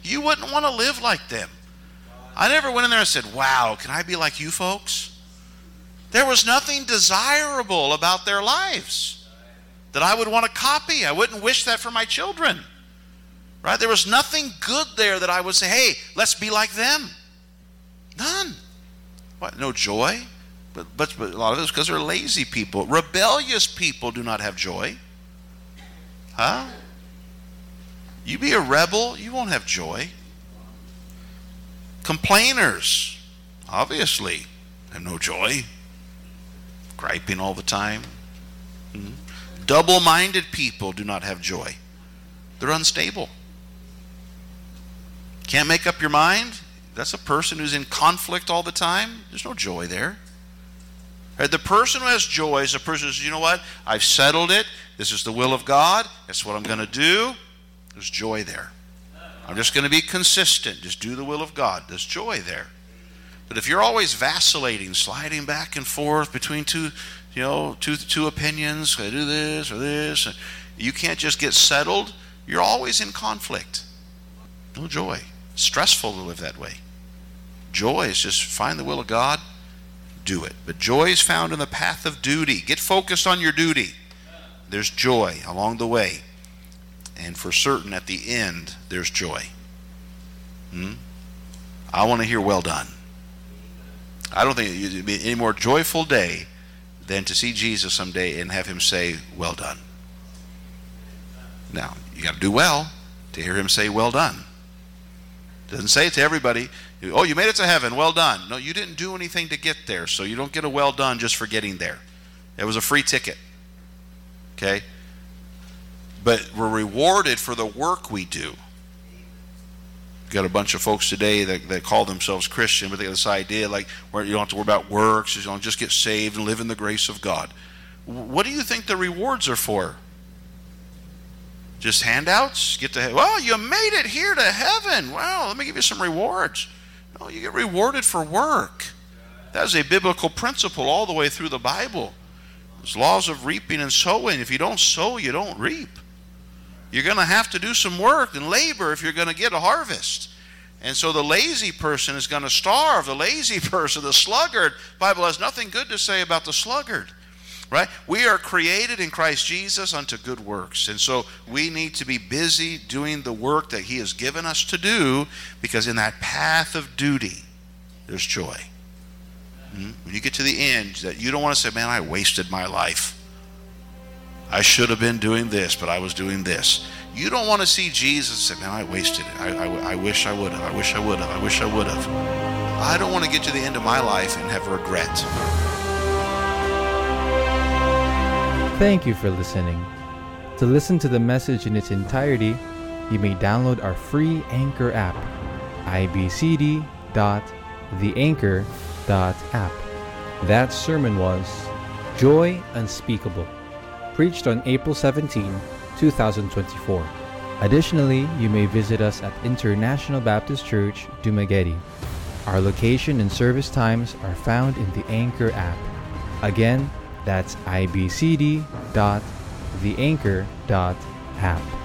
You wouldn't want to live like them. I never went in there and said, wow, can I be like you folks? There was nothing desirable about their lives that I would want to copy. I wouldn't wish that for my children. Right? There was nothing good there that I would say, hey, let's be like them. None. What? No joy? But a lot of it is because they're lazy people. Rebellious people do not have joy. Huh? You be a rebel, you won't have joy. Complainers, obviously, have no joy. Griping all the time. Double-minded people do not have joy. They're unstable. Can't make up your mind? That's a person who's in conflict all the time. There's no joy there. Right? The person who has joy is a person who says, you know what? I've settled it. This is the will of God. That's what I'm going to do. There's joy there. I'm just going to be consistent. Just do the will of God. There's joy there. But if you're always vacillating, sliding back and forth between two opinions, I do this or this, you can't just get settled. You're always in conflict. No joy. It's stressful to live that way. Joy is just find the will of God, do it. But joy is found in the path of duty. Get focused on your duty. There's joy along the way. And for certain, at the end, there's joy. I want to hear well done. I don't think it would be any more joyful day than to see Jesus someday and have him say, well done. Now, you got to do well to hear him say, well done. Doesn't say it to everybody. Oh, you made it to heaven. Well done. No, you didn't do anything to get there, so you don't get a well done just for getting there. It was a free ticket. Okay? But we're rewarded for the work we do. We've got a bunch of folks today that call themselves Christian, but they got this idea like where you don't have to worry about works, you don't just get saved and live in the grace of God. What do you think the rewards are for? Just handouts? Get to well, you made it here to heaven. Well, let me give you some rewards. No, you get rewarded for work. That is a biblical principle all the way through the Bible. There's laws of reaping and sowing. If you don't sow, you don't reap. You're going to have to do some work and labor if you're going to get a harvest. And so the lazy person is going to starve. The lazy person, the sluggard, the Bible has nothing good to say about the sluggard. Right? We are created in Christ Jesus unto good works. And so we need to be busy doing the work that he has given us to do, because in that path of duty, there's joy. When you get to the end, that you don't want to say, man, I wasted my life. I should have been doing this, but I was doing this. You don't want to see Jesus and say, man, I wasted it. I wish I would have. I wish I would have. I wish I would have. I don't want to get to the end of my life and have regret. Thank you for listening. To listen to the message in its entirety, you may download our free Anchor app, ibcd.theanchor.app. That sermon was Joy Unspeakable, preached on April 17, 2024. Additionally, you may visit us at International Baptist Church, Dumaguete. Our location and service times are found in the Anchor app. Again, that's ibcd.theanchor.app.